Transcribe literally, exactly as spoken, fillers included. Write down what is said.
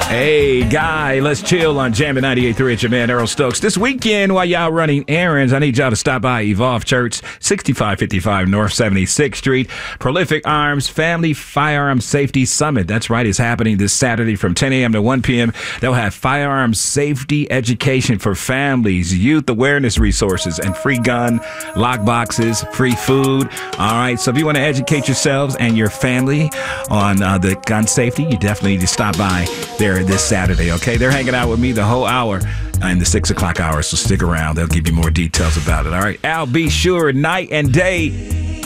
Hey, Guy, let's chill on Jammin' ninety-eight point three. It's your man, Earl Stokes. This weekend, while y'all running errands, I need y'all to stop by Evolve Church, sixty-five fifty-five North seventy-sixth Street. Prolific Arms Family Firearm Safety Summit. That's right. It's happening this Saturday from ten a.m. to one p.m. They'll have firearm safety education for families, youth awareness resources, and free gun lock boxes, free food. All right. So if you want to educate yourselves and your family on uh, the gun safety, you definitely need to stop by there this Saturday, okay? They're hanging out with me the whole hour in the six o'clock hour, so stick around. They'll give you more details about it, all right? Al B. Sure, night and day.